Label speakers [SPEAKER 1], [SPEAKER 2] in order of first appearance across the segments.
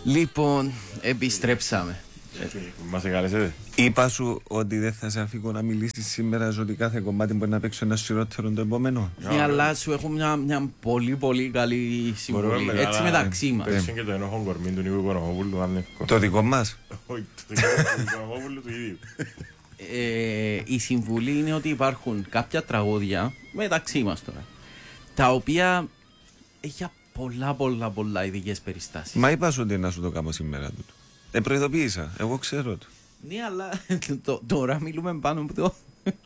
[SPEAKER 1] Λοιπόν, επιστρέψαμε.
[SPEAKER 2] Μας εγκαλέσετε.
[SPEAKER 3] Είπα σου ότι δεν θα σε αφήγω να μιλήσεις σήμερα, ότι κάθε κομμάτι μπορεί να παίξει ένα χειρότερο το επόμενο.
[SPEAKER 1] Ναι, αλλά σου έχω μια πολύ πολύ καλή συμβουλή. Έτσι μεταξύ μας.
[SPEAKER 2] Πέρσι και το ενόχον κορμί του Νίκου Οικονομόπουλου, αν είναι εύκολο.
[SPEAKER 3] Το δικό μας.
[SPEAKER 2] Όχι, το δικό του Οικονομόπουλου του ίδιου.
[SPEAKER 1] Η συμβουλή είναι ότι υπάρχουν κάποια τραγούδια μεταξύ μας τώρα, τα οποία έχει πολλά ειδικές περιστάσεις.
[SPEAKER 3] Μα είπα σου ότι να σου το κάνω σήμερα τούτο. Προειδοποίησα, εγώ ξέρω το.
[SPEAKER 1] Ναι, αλλά τώρα μιλούμε πάνω από το.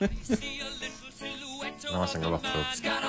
[SPEAKER 2] Να είμαστε καλά αυτό.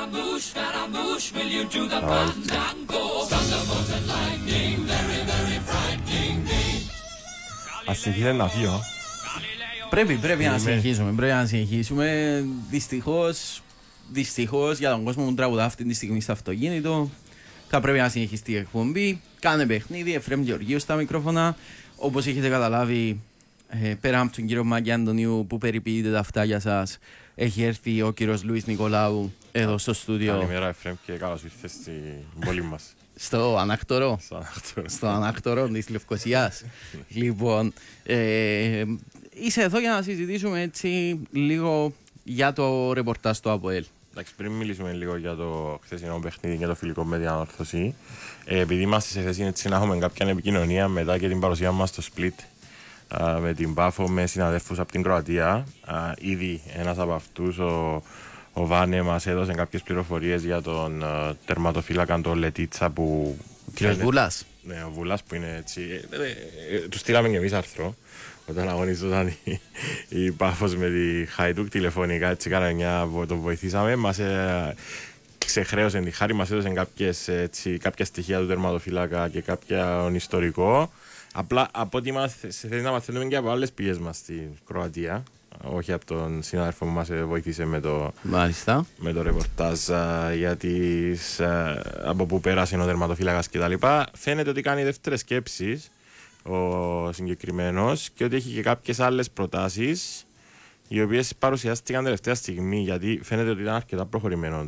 [SPEAKER 2] Ας συνεχίσετε να φύγω.
[SPEAKER 1] Πρέπει να συνεχίσουμε. Δυστυχώς για τον κόσμο που τραγουδά αυτή τη στιγμή στο αυτοκίνητο, θα πρέπει να συνεχιστεί η εκπομπή. Κάνε παιχνίδι, Εφραίμ Γεωργίου στα μικρόφωνα. Όπως έχετε καταλάβει, πέρα από τον κύριο Μάκη Αντωνίου που περιποιείται τα αυτά για σας, έχει έρθει ο κύριος Λουίς Νικολάου εδώ στο στούντιο.
[SPEAKER 2] Καλημέρα Εφραίμ και καλώς ήρθες στην πόλη μας.
[SPEAKER 1] Στο ανάκτορο. Στο ανάκτορο της Λευκωσιάς. Λοιπόν, είσαι εδώ για να συζητήσουμε έτσι λίγο για το ρεπορτάζ του ΑΠΟΕΛ.
[SPEAKER 2] Εντάξει, πριν μιλήσουμε λίγο για το χθεσινό παιχνίδι και το φιλικό με διανόρθωση, επειδή είμαστε σε θέση έτσι να έχουμε κάποια επικοινωνία μετά και την παρουσία μας στο Split με την Πάφο, με συναδέλφους από την Κροατία, ήδη ένας από αυτούς, ο Βάνε, μας έδωσε κάποιες πληροφορίες για τον τερματοφύλακα, τον Λετίτσα που...
[SPEAKER 1] Κύριος Βούλας.
[SPEAKER 2] Ναι, ο Βούλας που είναι έτσι... Του στείλαμε και εμείς άρθρο όταν αγωνίζονταν η Πάφος με τη Χαϊτούκ τηλεφωνικά, έτσι τον βοηθήσαμε, μας ξεχρέωσε τη χάρη, μας έδωσε κάποια στοιχεία του τερματοφύλακα και κάποια ιστορικό. Απλά από ό,τι είμαστε σε θέση να μαθαίνουμε και από άλλες πηγές μας στην Κροατία, όχι από τον συνάδελφο που μας βοήθησε με το ρεπορτάζ για από που πέρασε ο τερματοφύλακας κτλ. Φαίνεται ότι κάνει δεύτερες σκέψεις ο συγκεκριμένος και ότι έχει και κάποιες άλλες προτάσεις οι οποίες παρουσιάστηκαν τελευταία στιγμή, γιατί φαίνεται ότι ήταν αρκετά προχωρημένο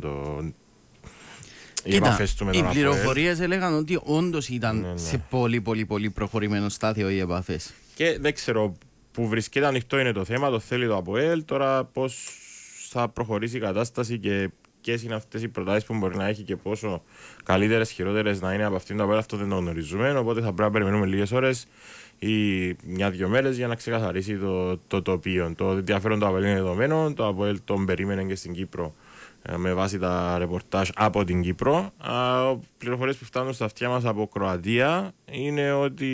[SPEAKER 2] οι επαφές του με τον
[SPEAKER 1] οι
[SPEAKER 2] ΑΠΟΕΛ.
[SPEAKER 1] πληροφορίες έλεγαν ότι όντως ήταν σε πολύ προχωρημένο στάδιο οι επαφές.
[SPEAKER 2] Και δεν ξέρω που βρισκέται, ανοιχτό είναι το θέμα, το θέλει το ΑΠΟΕΛ. Τώρα πώς θα προχωρήσει η κατάσταση και ποιες είναι αυτές οι προτάσεις που μπορεί να έχει και πόσο καλύτερες, χειρότερες να είναι από αυτήν το ΑΠΟΕΛ, αυτό δεν το γνωρίζουμε. Οπότε θα πρέπει να περιμένουμε λίγες ώρες ή μια-δυο μέρες για να ξεκαθαρίσει το τοπίο. Το ενδιαφέρον του ΑΠΟΕΛ είναι δεδομένο. Το ΑΠΟΕΛ τον περίμενε και στην Κύπρο με βάση τα ρεπορτάζ από την Κύπρο. Πληροφορίες που φτάνουν στα αυτιά μας από Κροατία είναι ότι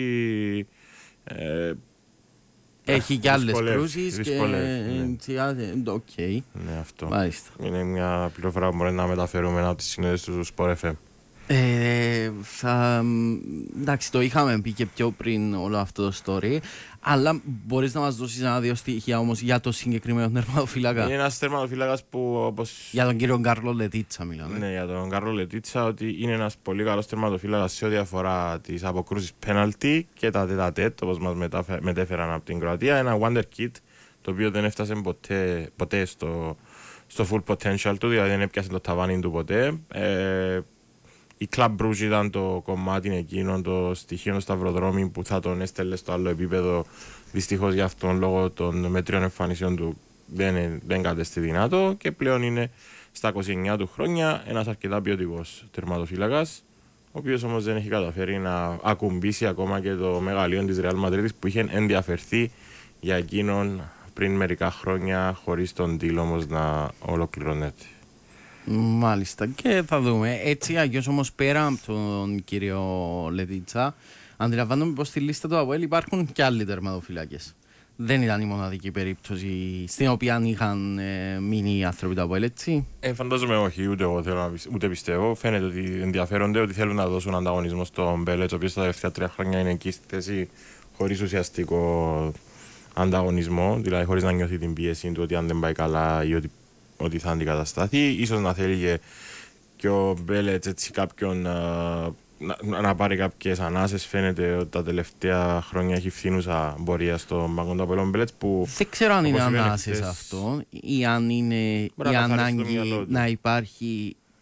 [SPEAKER 1] έχει και άλλες κρούσεις και οκ.
[SPEAKER 2] Ναι, αυτό.
[SPEAKER 1] Μάλιστα.
[SPEAKER 2] Είναι μια πληροφορία που μπορεί να μεταφέρουμε από τις συνέδες του Sport FM.
[SPEAKER 1] Εντάξει, το είχαμε πει και πιο πριν όλο αυτό το story, αλλά μπορείς να μας δώσεις ένα-δύο στοιχεία όμως για το συγκεκριμένο τερματοφύλακα?
[SPEAKER 2] Είναι ένας τερματοφύλακας που όπως...
[SPEAKER 1] Για τον κύριο Γκάρλο Λετίτσα μιλάμε.
[SPEAKER 2] Ναι, για τον Γκάρλο Λετίτσα, ότι είναι ένας πολύ καλός τερματοφύλακας σε ό,τι αφορά τις αποκρούσεις πέναλτι και τα τέτα-τέτ, όπως μας μετέφεραν από την Κροατία. Ένα wonder kid, το οποίο δεν έφτασε ποτέ στο full potential του, δηλαδή δεν έπιασε το ταβάνι του ποτέ. Η Club Brugge ήταν το κομμάτι εκείνο, το στοιχείο, το σταυροδρόμι που θα τον έστελε στο άλλο επίπεδο. Δυστυχώς για αυτόν λόγω των μετρίων εμφανισιών του δεν κατέστη δυνατό και πλέον είναι στα 29 του χρόνια ένας αρκετά ποιοτικός τερματοφύλακας, ο οποίος όμως δεν έχει καταφέρει να ακουμπήσει ακόμα και το μεγαλείο της Real Madrid που είχε ενδιαφερθεί για εκείνον πριν μερικά χρόνια, χωρίς τον deal όμως να ολοκληρώνεται.
[SPEAKER 1] Μάλιστα, και θα δούμε. Έτσι, αγιώς όμως πέρα από τον κύριο Λετίτσα, αντιλαμβάνομαι πως στη λίστα του ΑΠΟΕΛ υπάρχουν και άλλοι τερματοφυλάκες. Δεν ήταν η μοναδική περίπτωση στην οποία είχαν μείνει οι άνθρωποι του ΑΠΟΕΛ, έτσι.
[SPEAKER 2] Φαντάζομαι όχι, ούτε εγώ θέλω ούτε πιστεύω. Φαίνεται ότι ενδιαφέρονται, ότι θέλουν να δώσουν ανταγωνισμό στον Μπέλετς, ο οποίος τα τελευταία 3 χρόνια είναι εκεί στη θέση χωρίς ουσιαστικό ανταγωνισμό, δηλαδή χωρίς να νιώθει την πίεση του ότι αν δεν πάει καλά ή ότι θα αντικατασταθεί. Ίσως να θέλει και ο Μπέλετς έτσι κάποιον να πάρει κάποιες ανάσες. Φαίνεται ότι τα τελευταία χρόνια έχει φθήνουσα πορεία στο πάγκο του ΑΠΟΕΛ Μπέλετς που...
[SPEAKER 1] Δεν ξέρω αν είναι ανάσες αυτό ή αν είναι η ανάγκη να υπάρχει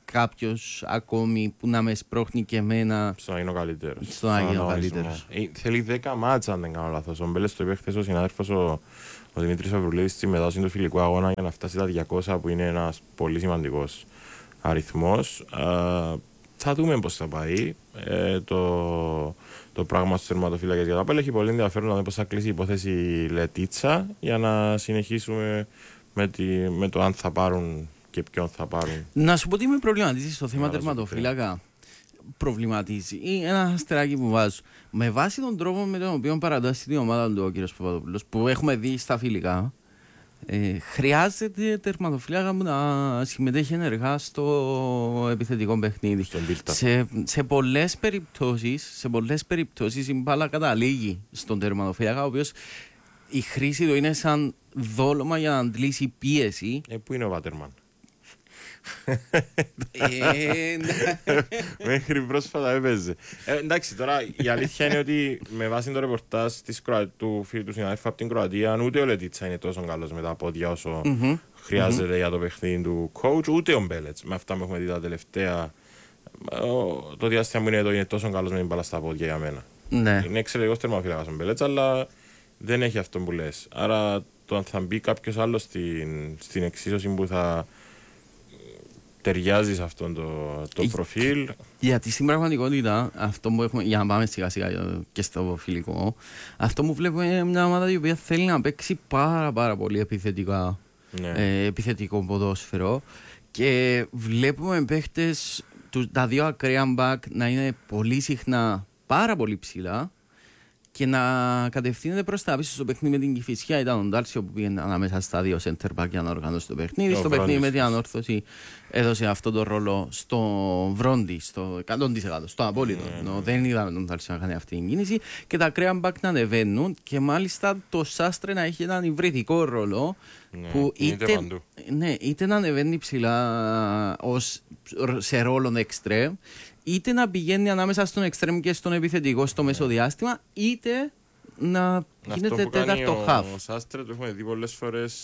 [SPEAKER 1] κάποιος ακόμη που να με σπρώχνει και εμένα
[SPEAKER 2] στο να γίνω καλύτερος.
[SPEAKER 1] στο να γίνω καλύτερος.
[SPEAKER 2] Θέλει 10 μάτσα, αν δεν κάνω λάθος. Ο Μπέλες το είπε χθες ο συνάδελφος ο Δημήτρης Αβρουλίδης στη μετάδοση του φιλικού αγώνα για να φτάσει τα 200, που είναι ένας πολύ σημαντικός αριθμός. Θα δούμε πώς θα πάει το πράγμα στους τερματοφύλακες για τα ΑΠΟΕΛ. Έχει πολύ ενδιαφέρον να δούμε πώς θα κλείσει η υπόθεση Λετίτσα για να συνεχίσουμε με το αν θα πάρουν και ποιον θα πάρουν.
[SPEAKER 1] Να σου πω τι με προβληματίζει στο θέμα τερματοφύλακα. Προβληματίζει. Ή ένα αστεράκι που βάζω. Με βάση τον τρόπο με τον οποίο παρατάσσει την ομάδα του ο κ. Παπαδόπουλος, που έχουμε δει στα φιλικά, χρειάζεται τερματοφύλακα που να συμμετέχει ενεργά στο επιθετικό παιχνίδι. Σε πολλές περιπτώσεις η μπάλα καταλήγει στον τερματοφύλακα, ο οποίος η χρήση του είναι σαν δόλωμα για να αντλήσει πίεση.
[SPEAKER 2] Πού είναι ο Βάτερμαν? Μέχρι πρόσφατα έπαιζε. Εντάξει, τώρα η αλήθεια είναι ότι με βάση το ρεπορτάζ του φίλου του συναδέλφου από την Κροατία, ούτε ο Λετίτσα είναι τόσο καλός με τα πόδια όσο χρειάζεται για το παιχνίδι του coach, ούτε ο Μπέλετς. Με αυτά που έχουμε δει τα τελευταία, το διάστημα που είναι εδώ, είναι τόσο καλός με την μπάλα στα πόδια για μένα. Είναι εξαιρετικός τερματοφύλακας ο Μπέλετς, αλλά δεν έχει αυτό που λες. Άρα το αν θα μπει κάποιος άλλος στην εξίσωση που θα ταιριάζει σε αυτό το προφίλ.
[SPEAKER 1] Γιατί στην πραγματικότητα, αυτό που έχουμε, για να πάμε σιγά σιγά και στο φιλικό, αυτό που βλέπουμε είναι μια ομάδα η οποία θέλει να παίξει πάρα πολύ επιθετικό ποδόσφαιρο, και βλέπουμε παίχτες, τα δύο ακραία μπακ να είναι πολύ συχνά πάρα πολύ ψηλά και να κατευθύνεται προς τα πίσω στο παιχνίδι με την Κηφισιά. Ήταν ο Ντάλσιο που πήγαινε ανάμεσα στα δύο center back για να οργανώσει το παιχνίδι. Στο παιχνίδι με την Ανόρθωση έδωσε αυτό το ρόλο στο Βρόντι, στο 100%, στο απόλυτο. Δεν είδαμε τον Ντάλσιο να κάνει αυτή την κίνηση και τα ακραία back να ανεβαίνουν, και μάλιστα το Σάστρε να έχει έναν υβριδικό ρόλο που είτε να ανεβαίνει ψηλά σε ρόλο extreme, είτε να πηγαίνει ανάμεσα στον extreme και στον επιθετικό στο μεσοδιάστημα, είτε να γίνεται τέταρτο half.
[SPEAKER 2] Ο Σάστρε το έχουμε δει πολλές φορές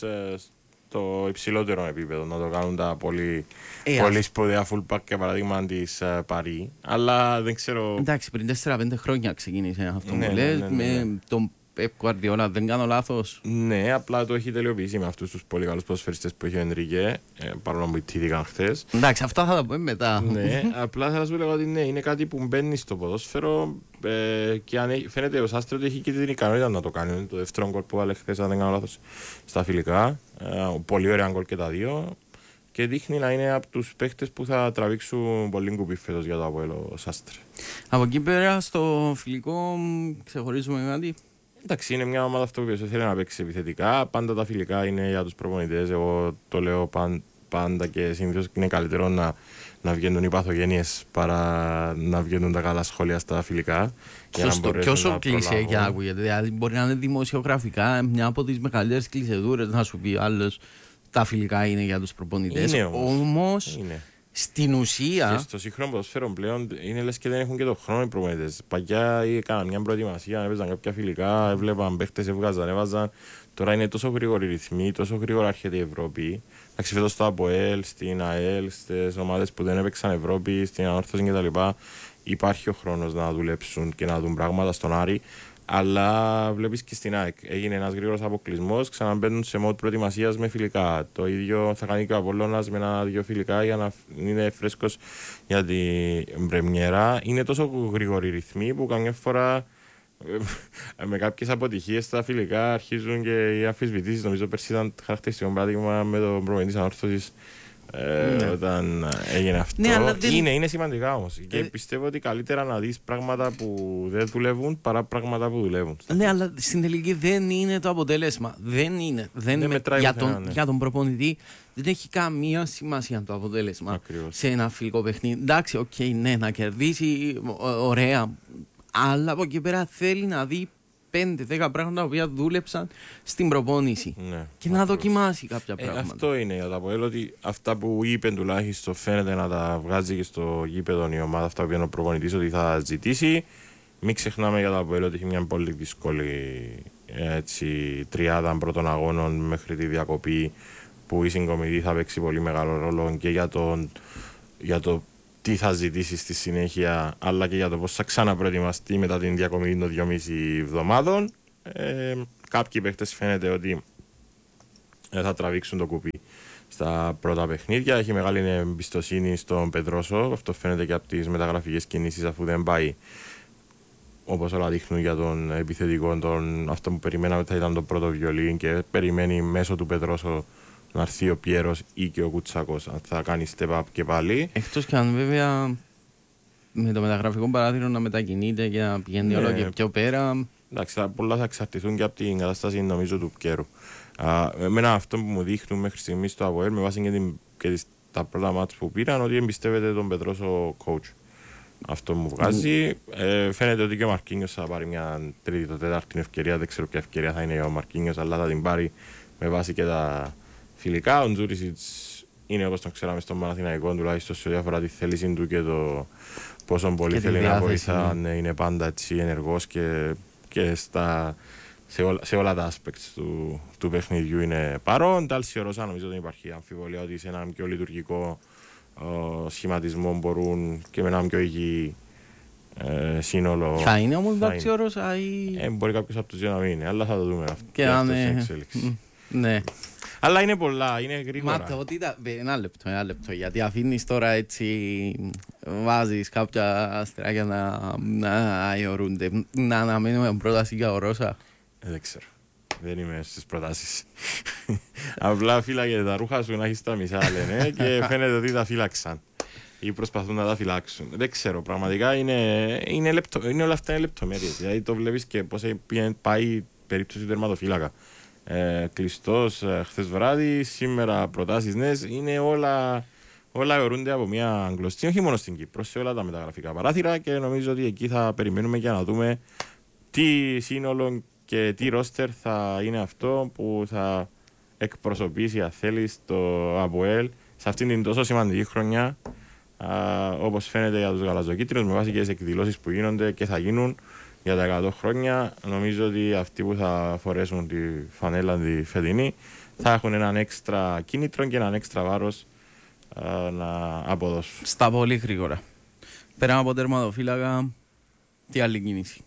[SPEAKER 2] στο υψηλότερο επίπεδο να το κάνουν τα πολύ σπουδαία fullback, για παράδειγμα της Παρί, αλλά δεν ξέρω.
[SPEAKER 1] Εντάξει, πριν 4-5 χρόνια ξεκίνησε αυτό που λες, με τον Pep Guardiola, δεν κάνω λάθος.
[SPEAKER 2] Ναι, απλά το έχει τελειοποιήσει με αυτούς τους πολύ καλούς ποδοσφαιριστές που έχει ο Ενρικέ, παρόλο που τύχηκαν χθες.
[SPEAKER 1] Εντάξει, αυτά θα τα πούμε μετά.
[SPEAKER 2] Ναι, απλά θα σας πω ότι ναι, είναι κάτι που μπαίνει στο ποδόσφαιρο, και φαίνεται ο Σάστρε ότι έχει και την ικανότητα να το κάνει. Το δεύτερο γκολ που βάλε χθες, αν δεν κάνω λάθος, στα φιλικά. Πολύ ωραία γκολ και τα δύο. Και δείχνει να είναι από τους παίχτες που θα τραβήξουν πολύ κουπί φέτος για το ΑΠΟΕΛ ο Σάστρε.
[SPEAKER 1] Από εκεί πέρα στο φιλικό ξεχωρίζουμε κάτι.
[SPEAKER 2] Εντάξει, είναι μια ομάδα αυτό που θέλει να παίξει επιθετικά. Πάντα τα φιλικά είναι για τους προπονητές. Εγώ το λέω πάντα και συνήθως είναι καλύτερο να βγαίνουν οι παθογένειες παρά να βγαίνουν τα καλά σχόλια στα φιλικά.
[SPEAKER 1] Σωστό. Και όσο κλεισέ και άκουγεται, δηλαδή μπορεί να είναι δημοσιογραφικά μια από τις μεγαλύτερες κλεισεδούρες, να σου πει άλλος τα φιλικά είναι για τους προπονητές. Όμως στην ουσία.
[SPEAKER 2] Και στο σύγχρονο ποδόσφαιρο πλέον είναι λες και δεν έχουν και το χρόνο οι προπονητές. Παγιά έκαναν μια προετοιμασία, έπαιζαν κάποια φιλικά, έβλεπαν παίχτες, έβγαζαν. Τώρα είναι τόσο γρήγοροι ρυθμοί, τόσο γρήγορα έρχεται η Ευρώπη. Εντάξει, φέτος στο ΑΠΟΕΛ, στην ΑΕΛ, στις ομάδες που δεν έπαιξαν Ευρώπη, στην Ανόρθωση κτλ. Υπάρχει ο χρόνος να δουλέψουν και να δουν πράγματα στον Άρη. Αλλά βλέπεις και στην ΑΕΚ. Έγινε ένας γρήγορος αποκλεισμός, ξαναμπαίνουν σε μode προετοιμασίας με φιλικά. Το ίδιο θα κάνει και ο Απόλλωνας με ένα-δυο φιλικά για να είναι φρέσκος για την πρεμιέρα. Είναι τόσο γρήγοροι ρυθμοί που καμιά φορά με κάποιες αποτυχίες στα φιλικά αρχίζουν και οι αμφισβητήσεις. Νομίζω πέρσι ήταν χαρακτηριστικό παράδειγμα με τον προπονητή της Ανόρθωσης. Όταν έγινε αυτό. Είναι σημαντικά όμως. Και πιστεύω ότι καλύτερα να δεις πράγματα που δεν δουλεύουν παρά πράγματα που δουλεύουν.
[SPEAKER 1] Ναι, αλλά στην τελική δεν είναι το αποτέλεσμα. Δεν μετράει για τον προπονητή δεν έχει καμία σημασία το αποτέλεσμα. Ακριβώς. Σε ένα φιλικό παιχνίδι. Εντάξει, ναι, να κερδίσει, ωραία. Αλλά από εκεί πέρα θέλει να δει 5-10 πράγματα που δούλεψαν στην προπόνηση.
[SPEAKER 2] Ναι,
[SPEAKER 1] και να δοκιμάσει κάποια πράγματα.
[SPEAKER 2] Αυτό είναι για τα ΑΠΟΕΛ, ότι αυτά που είπε τουλάχιστον φαίνεται να τα βγάζει και στο γήπεδο η ομάδα, αυτά που είπε ο προπονητής ότι θα ζητήσει. Μην ξεχνάμε για τα ΑΠΟΕΛ ότι έχει μια πολύ δύσκολη τριάδα πρώτων αγώνων μέχρι τη διακοπή, που η συγκομιδή θα παίξει πολύ μεγάλο ρόλο και για τον για το τι θα ζητήσει στη συνέχεια, αλλά και για το πώς θα ξαναπροετοιμαστεί μετά την διακομή των 2,5 εβδομάδων. Κάποιοι παίχτες φαίνεται ότι θα τραβήξουν το κουπί στα πρώτα παιχνίδια. Έχει μεγάλη εμπιστοσύνη στον Πετρόσο. Αυτό φαίνεται και από τις μεταγραφικές κινήσεις, αφού δεν πάει όπως όλα δείχνουν για τον επιθετικό, αυτό που περιμέναμε θα ήταν το πρώτο βιολί, και περιμένει μέσω του Πετρόσο να έρθει ο Πιέρος ή και ο Κουτσάκος, αν θα κάνει step up και πάλι.
[SPEAKER 1] Εκτός και αν βέβαια με το μεταγραφικό παράθυρο να μετακινείται και να πηγαίνει όλο και πιο πέρα.
[SPEAKER 2] Εντάξει, πολλά θα εξαρτηθούν και από την κατάσταση, νομίζω, του Πιέρου. Εμένα αυτό που μου δείχνουν μέχρι στιγμής στο ΑΒΟΕΛ, με βάση και τα πρώτα μάτς που πήραν, ότι εμπιστεύεται τον Πετρόσο coach. Αυτό μου βγάζει. Φαίνεται ότι και ο Μαρκίνιος θα πάρει μια τρίτη, τέταρτη ευκαιρία. Δεν ξέρω ποια ευκαιρία θα είναι ο Μαρκίνιος, αλλά θα την πάρει με βάση και τα φιλικά. Ο Ντζούρισιτς είναι, όπως τον ξέραμε, στον Παναθηναϊκό, τουλάχιστον σε ό,τι αφορά τη θέληση του και το πόσο πολύ θέλει να βοηθά. Είναι πάντα έτσι ενεργός και σε όλα τα aspects του παιχνιδιού είναι παρόν. Τάλση Ρώσα, νομίζω δεν υπάρχει αμφιβολία ότι σε έναν πιο λειτουργικό σχηματισμό μπορούν και με έναν πιο υγιή σύνολο.
[SPEAKER 1] Θα είναι όμως Τάλση Ρώσα ή...
[SPEAKER 2] μπορεί κάποιος από τους δύο να μην είναι, αλλά θα το δούμε αυτό.
[SPEAKER 1] Και αν ναι.
[SPEAKER 2] Αλλά είναι πολλά, είναι γρήγορα.
[SPEAKER 1] Μα το ένα λεπτό, γιατί αφήνεις τώρα έτσι, βάζεις κάποια αστεράκια να αιωρούνται. Να αναμένουμε πρόταση για ο Ρώσα.
[SPEAKER 2] Δεν ξέρω. Δεν είμαι στις προτάσεις. Απλά φύλαγε τα ρούχα σου να έχεις τα μισά, λένε, και φαίνεται ότι τα φύλαξαν ή προσπαθούν να τα φυλάξουν. Δεν ξέρω, πραγματικά είναι όλα αυτά είναι λεπτομέρειες. Δηλαδή το βλέπεις και πώς πάει η περίπτωση του τερματοφύλακα. Κλειστός χθες βράδυ, σήμερα προτάσεις νέες, είναι όλα αιωρούνται από μια γλωστή, όχι μόνο στην Κύπρο, σε όλα τα μεταγραφικά παράθυρα, και νομίζω ότι εκεί θα περιμένουμε για να δούμε τι σύνολο και τι ρόστερ θα είναι αυτό που θα εκπροσωπήσει, αν θέλει, το ΑΠΟΕΛ σε αυτήν την τόσο σημαντική χρονιά, όπως φαίνεται για τους γαλαζοκίτρινους, με βάση και τις εκδηλώσεις που γίνονται και θα γίνουν για τα 100 χρόνια. Νομίζω ότι αυτοί που θα φορέσουν τη φανέλα τη φετινή θα έχουν έναν έξτρα κίνητρο και έναν έξτρα βάρος να αποδώσουν.
[SPEAKER 1] Στα πολύ γρήγορα. Πέρα από τερματοφύλακα, τι άλλη κίνηση?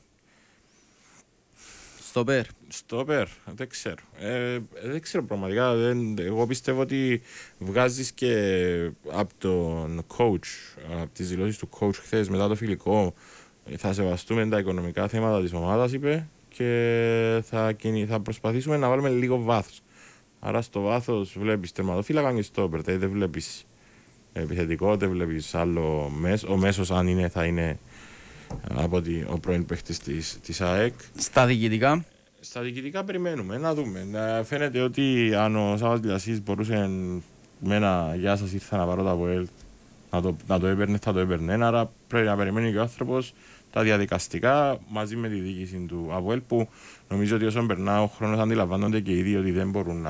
[SPEAKER 2] Στόπερ, δεν ξέρω. Δεν ξέρω πραγματικά. Εγώ πιστεύω ότι βγάζεις και από τον coach, από τις δηλώσεις του coach χθες μετά το φιλικό, θα σεβαστούμε τα οικονομικά θέματα της ομάδας, είπε, και θα προσπαθήσουμε να βάλουμε λίγο βάθος. Άρα στο βάθος βλέπεις τερματοφύλακα και στόπερ. Δεν βλέπεις επιθετικό, δεν βλέπεις άλλο μέσο. Ο μέσος, αν είναι, θα είναι από ο πρώην παίχτης της ΑΕΚ.
[SPEAKER 1] Στα διοικητικά.
[SPEAKER 2] Στα διοικητικά περιμένουμε να δούμε. Φαίνεται ότι αν ο Σάββας Διασής μπορούσε με ένα «Γεια σας, ήρθα να πάρω τα ΑΠΟΕΛ», να το έπαιρνε, θα το έπαιρνε. Άρα πρέπει να περιμένει και ο άνθρωπος τα διαδικαστικά μαζί με τη διοίκηση του ΑΠΟΕΛ, που νομίζω ότι όσον περνά ο χρόνος αντιλαμβάνονται και οι δύο ότι δεν μπορούν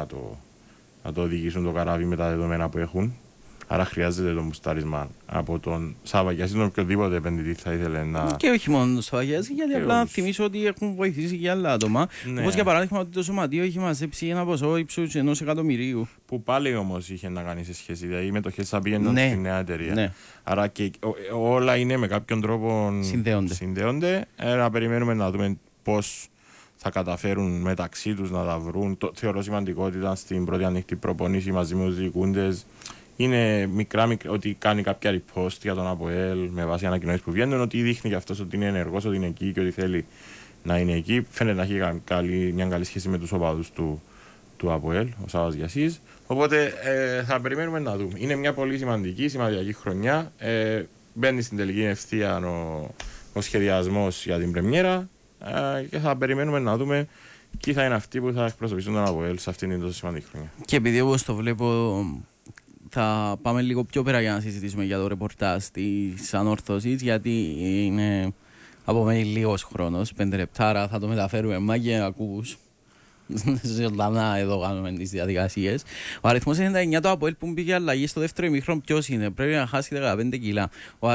[SPEAKER 2] να το οδηγήσουν το καράβι με τα δεδομένα που έχουν. Άρα χρειάζεται το μουστάρισμα από τον Σαββαγιάση, τον οποιοδήποτε επενδυτή θα ήθελε να.
[SPEAKER 1] Και όχι μόνο τον Σαββαγιάση, γιατί απλά θυμίσω ότι έχουν βοηθήσει και άλλα άτομα. Ναι. Όπως για παράδειγμα ότι το Σωματείο έχει μαζέψει ένα ποσό ύψους 1 εκατομμυρίου.
[SPEAKER 2] Που πάλι όμως είχε να κάνει σε σχέση, δηλαδή οι μετοχές θα πήγαιναν στη νέα εταιρεία. Ναι. Άρα και όλα είναι με κάποιον τρόπο συνδέονται. Να περιμένουμε να δούμε πώς θα καταφέρουν μεταξύ τους να τα βρουν. Θεωρώ σημαντικό ότι ήταν στην πρώτη ανοιχτή προπονήση μαζί με τους διοικούντες. Είναι μικρά, ότι κάνει κάποια repost για τον ΑΠΟΕΛ με βάση ανακοινώσεις που βγαίνουν, ότι δείχνει και αυτός ότι είναι ενεργός, ότι είναι εκεί και ότι θέλει να είναι εκεί. Φαίνεται να έχει μια καλή σχέση με τους οπαδούς του ΑΠΟΕΛ, ο Σάββας Γιασής. Οπότε θα περιμένουμε να δούμε. Είναι μια πολύ σημαντική χρονιά. Μπαίνει στην τελική ευθεία ο σχεδιασμός για την πρεμιέρα, και θα περιμένουμε να δούμε ποιοι θα είναι αυτοί που θα εκπροσωπήσουν τον ΑΠΟΕΛ σε αυτήν την τόσο σημαντική χρονιά.
[SPEAKER 1] Και επειδή όπως το βλέπω, θα πάμε λίγο πιο πέρα για να συζητήσουμε για το ρεπορτάζ της ανόρθωσης, γιατί είναι απομένει λίγος χρόνος, 5 λεπτά, θα το μεταφέρουμε μάγε ακούς. Ζωντανά εδώ κάνουμε τις διαδικασίες. Ο αριθμός 99 το ΑΠΟΕΛ που μπήκε αλλαγή στο δεύτερο ημίχρονο, ποιος είναι? Πρέπει να χάσει 15 κιλά. Ο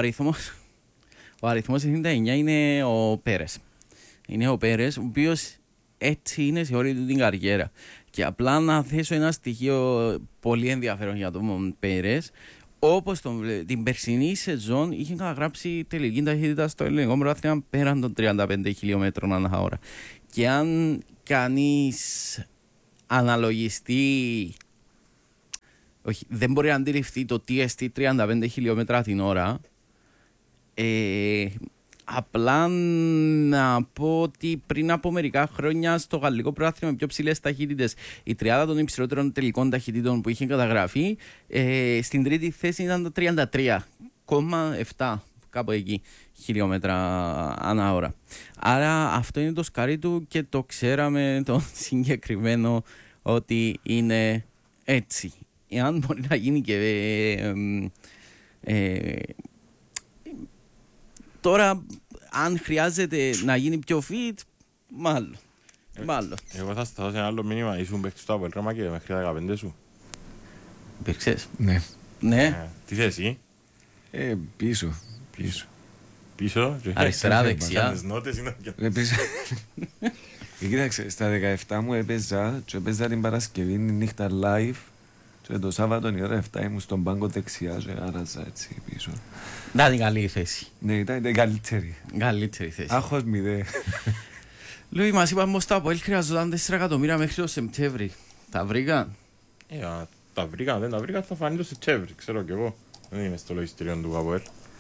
[SPEAKER 1] αριθμός 99 είναι ο Πέρες. Είναι ο Πέρες, ο οποίος έτσι είναι σε όλη του την καριέρα. Και απλά να θέσω ένα στοιχείο πολύ ενδιαφέρον για τον Πέρες, Όπως την περσινή σεζόν είχε καταγράψει τελική ταχύτητα στο ελληνικό πρωτάθλημα πέραν των 35 χιλιόμετρων ανά ώρα. Και αν κανείς αναλογιστεί, όχι, δεν μπορεί να αντιληφθεί το τι εστί 35 χιλιόμετρα την ώρα, απλά να πω ότι πριν από μερικά χρόνια στο γαλλικό πρωτάθλημα με πιο ψηλές ταχύτητες, η τριάδα των υψηλότερων τελικών ταχυτήτων που είχε καταγραφεί, στην τρίτη θέση ήταν το 33,7 κάπου εκεί χιλιόμετρα ανά ώρα. Άρα αυτό είναι το σκάρι του και το ξέραμε το συγκεκριμένο ότι είναι έτσι. Εάν μπορεί να γίνει και τώρα, αν χρειάζεται να γίνει πιο fit, μάλλον.
[SPEAKER 2] Εγώ θα σταθώ σε ένα άλλο μήνυμα. Ήσουν παίκτης στο ΑΠΟΕΛ Ρώμα και μέχρι τα 15 σου.
[SPEAKER 1] Υπήρξες.
[SPEAKER 3] Ναι.
[SPEAKER 2] Τι θέση?
[SPEAKER 3] Πίσω.
[SPEAKER 2] Πίσω.
[SPEAKER 1] Αριστερά, δεξιά.
[SPEAKER 2] Τις νότες είναι...
[SPEAKER 3] Πίσω. Κοίταξε, στα 17 μου έπαιζα και έπαιζα την Παρασκευή νύχτα live και το Σάββατο η ώρα 7 ήμουν στον πάγκο δεξιά και άραζα έτσι πίσω.
[SPEAKER 1] Ήταν καλή θέση.
[SPEAKER 3] Ναι, ήταν καλύτερη.
[SPEAKER 1] Καλύτερη θέση.
[SPEAKER 3] Άχος 0.
[SPEAKER 1] Λούι, μας είπαμε πως το ΑΠΟΕΛ χρειαζόταν 4 εκατομμύρια μέχρι το Σεπτέμβρη. Τα βρήκαν?
[SPEAKER 2] Τα βρήκαν, δεν τα βρήκαν, θα φανεί το Σεπτέμβρη, ξέρω κι εγώ. Δεν είναι στο λογιστήριο του ΑΠΟΕΛ.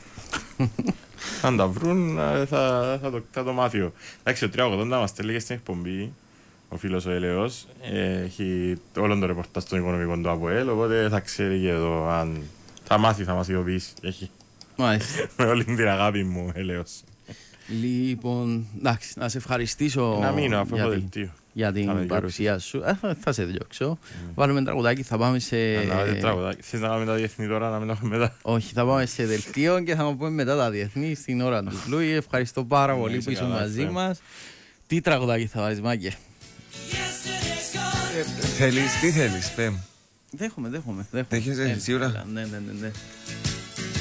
[SPEAKER 2] Αν τα βρουν θα το μάθει. Εντάξει, ο 380 μας έλεγε στην εκπομπή, ο φίλος ο Ελαιός, έχει όλον το ρεπορτάζ των οικονομικών του ΑΠΟΕΛ, οπότε θα ξέρει και εδώ αν θα μάθει, θα μας ειδοποιήσει. Έχει.
[SPEAKER 1] Μάλιστα.
[SPEAKER 2] Με όλη την αγάπη μου, Ελαιός.
[SPEAKER 1] Λοιπόν, εντάξει, να σε ευχαριστήσω
[SPEAKER 2] Ένα μήνα αφού έχω δελτίο.
[SPEAKER 1] για την παρουσία σου. Θα σε διώξω. Βάλουμε τραγουδάκι, θα πάμε σε...
[SPEAKER 2] Θες να κάνουμε τα διεθνή τώρα, να μην τα έχουμε μετά?
[SPEAKER 1] Όχι, θα πάμε σε δελτίο και θα πούμε μετά τα διεθνή στην ώρα του. Λούι, ευχαριστώ πάρα πολύ που ήσουν μαζί μας. Τι τραγουδάκι θα βάλεις, Μάγκε?
[SPEAKER 3] Τι θέλεις, πέμ.
[SPEAKER 1] Δέχομαι.
[SPEAKER 3] Δέχεσαι, σίγουρα.
[SPEAKER 1] Ναι.